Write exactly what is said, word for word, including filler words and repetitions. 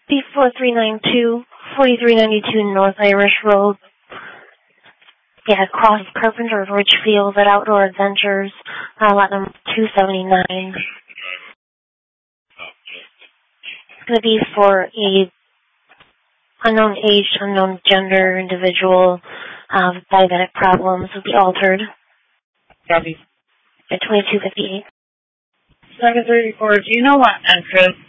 B four three nine two, forty-three ninety-two North Irish Road. Yeah, across Carpenter Ridgefield at Outdoor Adventures, uh, lot number two seventy-nine. It's going to be for a unknown age, unknown gender individual uh, with diabetic problems will be altered. Copy. At twenty-two fifty-eight. Second thirty-four, do you know what entrance